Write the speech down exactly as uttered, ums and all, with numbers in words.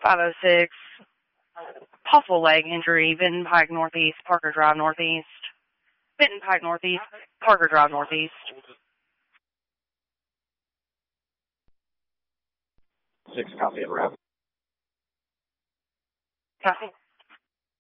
five oh six. Possible leg injury, Benton Pike Northeast, Parker Drive Northeast. Benton Pike Northeast, Parker Drive Northeast. Six, copy, and wrap. Copy.